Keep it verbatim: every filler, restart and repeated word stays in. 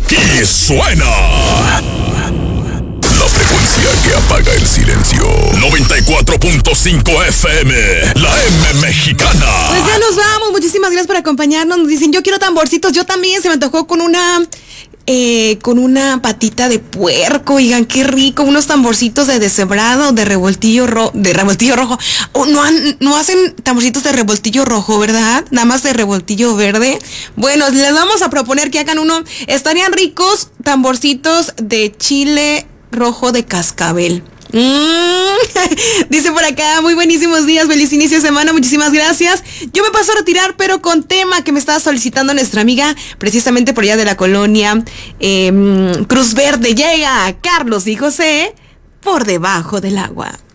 Y suena la frecuencia que apaga el silencio. noventa y cuatro punto cinco F M, la M mexicana. Pues ya nos vamos, muchísimas gracias por acompañarnos. Nos dicen, yo quiero tamborcitos. Yo también, se me antojó con una eh, con una patita de puerco. Oigan, qué rico, unos tamborcitos de deshebrado, de revoltillo rojo, de revoltillo rojo. Oh, no, han, no hacen tamborcitos de revoltillo rojo, ¿verdad? Nada más de revoltillo verde. Bueno, les vamos a proponer que hagan uno. Estarían ricos tamborcitos de chile rojo de cascabel. Mm. Dice por acá, muy buenísimos días, feliz inicio de semana, muchísimas gracias. Yo me paso a retirar, pero con tema que me estaba solicitando nuestra amiga, precisamente por allá de la colonia eh, Cruz Verde. Llega Carlos y José, Por Debajo del Agua.